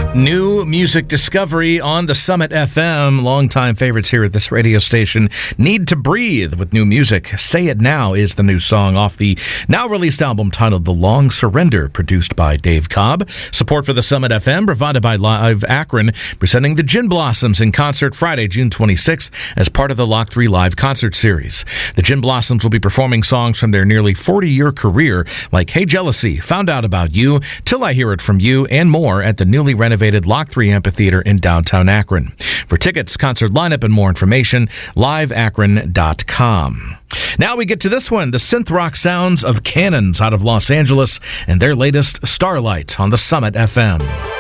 New music discovery on the Summit FM. Longtime favorites here at this radio station. Need to Breathe with new music. Say It Now is the new song off the now-released album titled The Long Surrender, produced by Dave Cobb. Support for the Summit FM provided by Live Akron, presenting the Gin Blossoms in concert Friday, June 26th, as part of the Lock 3 Live concert series. The Gin Blossoms will be performing songs from their nearly 40-year career, like Hey Jealousy, Found Out About You, Till I Hear It From You, and more at the newly renovated Lock 3 Amphitheater in downtown Akron. For tickets, concert lineup, and more information, liveakron.com. Now we get to this one, the synth rock sounds of Cannons out of Los Angeles and their latest Starlight on the Summit FM.